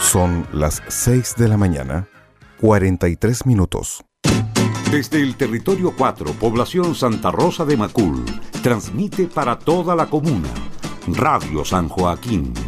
Son las 6 de la mañana, 43 minutos. Desde el territorio 4, población Santa Rosa de Macul, transmite para toda la comuna Radio San Joaquín